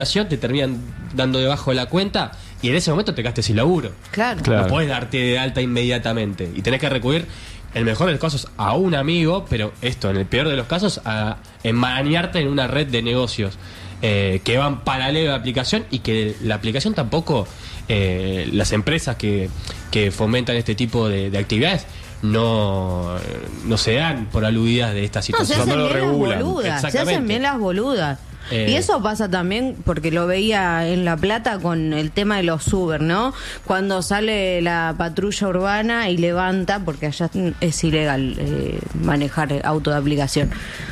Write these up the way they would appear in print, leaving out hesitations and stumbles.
te terminan dando debajo de la cuenta y en ese momento te quedaste sin laburo. Claro. No podés darte de alta inmediatamente y tenés que recurrir, en el mejor de los casos, a un amigo, pero esto, en el peor de los casos, a enmarañarte en una red de negocios que van paralelo a la aplicación y que la aplicación tampoco, las empresas que fomentan este tipo de actividades no se dan por aludidas de esta situación. No, se hacen lo bien regulan. las boludas. Se hacen bien las boludas. Y eso pasa también, porque lo veía en La Plata con el tema de los Uber, ¿no? Cuando sale la patrulla urbana y levanta, porque allá es ilegal manejar auto de aplicación,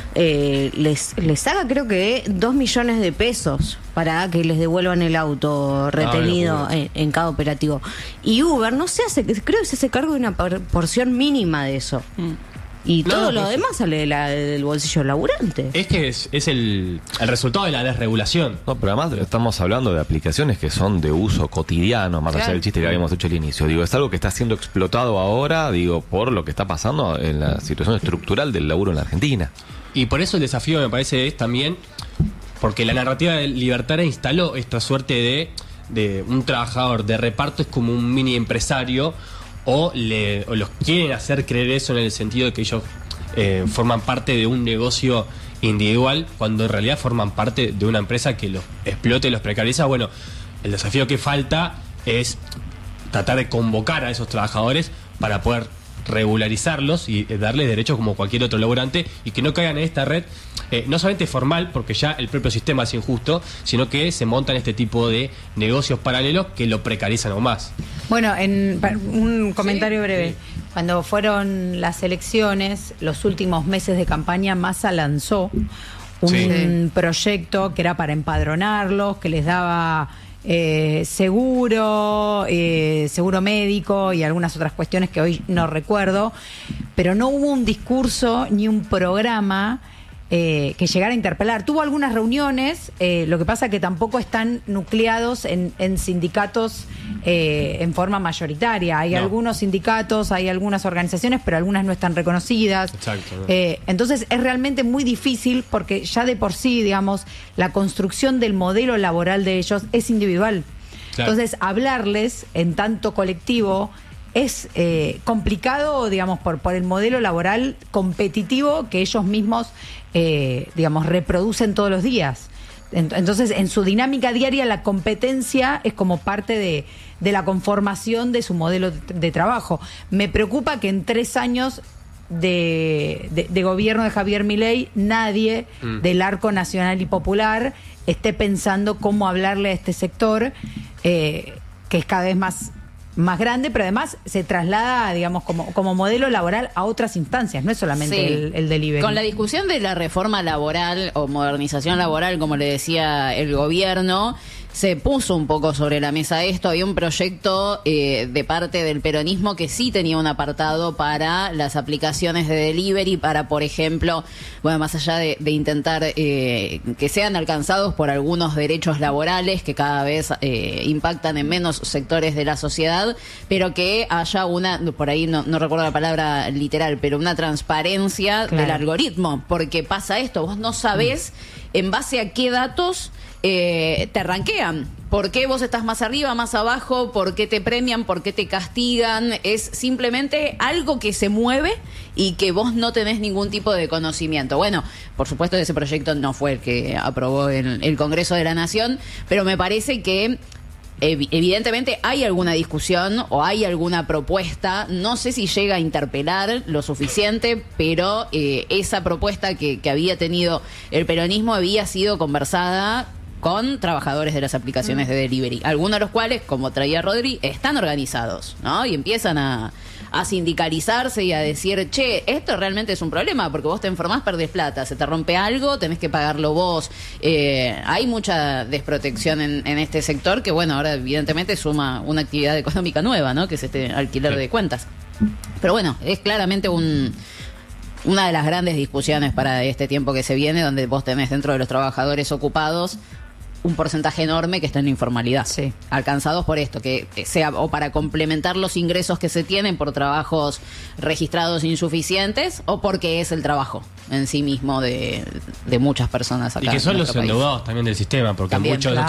les saca creo que 2 millones de pesos para que les devuelvan el auto retenido en cada operativo. Y Uber no se hace, creo que se hace cargo de una porción mínima de eso. Y todo lo demás sale del bolsillo del laburante. Es que es el resultado de la desregulación. No, pero además estamos hablando de aplicaciones que son de uso cotidiano, más allá del chiste que habíamos hecho al inicio. Digo, es algo que está siendo explotado ahora, digo, por lo que está pasando en la situación estructural del laburo en la Argentina. Y por eso el desafío, me parece, es también porque la narrativa libertaria instaló esta suerte de un trabajador de reparto es como un mini empresario, o los quieren hacer creer eso en el sentido de que ellos forman parte de un negocio individual, cuando en realidad forman parte de una empresa que los explota y los precariza. Bueno, el desafío que falta es tratar de convocar a esos trabajadores para poder regularizarlos y darles derechos como cualquier otro laburante y que no caigan en esta red, no solamente formal, porque ya el propio sistema es injusto, sino que se montan este tipo de negocios paralelos que lo precarizan aún más. Bueno, un comentario breve. Cuando fueron las elecciones, los últimos meses de campaña, Massa lanzó un proyecto que era para empadronarlos, que les daba seguro médico y algunas otras cuestiones que hoy no recuerdo, pero no hubo un discurso ni un programa que llegara a interpelar. Tuvo algunas reuniones, lo que pasa que tampoco están nucleados en sindicatos en forma mayoritaria. Hay algunos sindicatos, hay algunas organizaciones, pero algunas no están reconocidas. Exacto. Entonces es realmente muy difícil porque ya de por sí, digamos, la construcción del modelo laboral de ellos es individual. Claro. Entonces hablarles en tanto colectivo es complicado, digamos, por el modelo laboral competitivo que ellos mismos, digamos, reproducen todos los días. Entonces, en su dinámica diaria, la competencia es como parte de la conformación de su modelo de trabajo. Me preocupa que en 3 años de gobierno de Javier Milei, nadie del arco nacional y popular esté pensando cómo hablarle a este sector, que es cada vez más grande, pero además se traslada, digamos, como modelo laboral a otras instancias, no es solamente el delivery. Con la discusión de la reforma laboral o modernización laboral, como le decía el gobierno, se puso un poco sobre la mesa esto. Había un proyecto de parte del peronismo que sí tenía un apartado para las aplicaciones de delivery, para, por ejemplo, bueno, más allá de intentar que sean alcanzados por algunos derechos laborales que cada vez impactan en menos sectores de la sociedad, pero que haya una, por ahí no recuerdo la palabra literal, pero una transparencia del algoritmo, porque pasa esto, vos no sabés en base a qué datos te ranquean. ¿Por qué vos estás más arriba, más abajo? ¿Por qué te premian? ¿Por qué te castigan? Es simplemente algo que se mueve y que vos no tenés ningún tipo de conocimiento. Bueno, por supuesto ese proyecto no fue el que aprobó el Congreso de la Nación, pero me parece que evidentemente hay alguna discusión o hay alguna propuesta, no sé si llega a interpelar lo suficiente, pero esa propuesta que había tenido el peronismo había sido conversada con trabajadores de las aplicaciones de delivery, algunos de los cuales, como traía Rodri, están organizados, ¿no? Y empiezan a sindicalizarse y a decir, che, esto realmente es un problema, porque vos te enfermás, perdés plata, se te rompe algo, tenés que pagarlo vos. Hay mucha desprotección en este sector que, bueno, ahora evidentemente suma una actividad económica nueva, ¿no? Que es este alquiler de cuentas. Pero bueno, es claramente una de las grandes discusiones para este tiempo que se viene, donde vos tenés dentro de los trabajadores ocupados un porcentaje enorme que está en la informalidad. Sí. Alcanzados por esto, que sea o para complementar los ingresos que se tienen por trabajos registrados insuficientes o porque es el trabajo en sí mismo de muchas personas acá. Y que son en los nuestro país. endeudados también del sistema, porque También, muchos de estos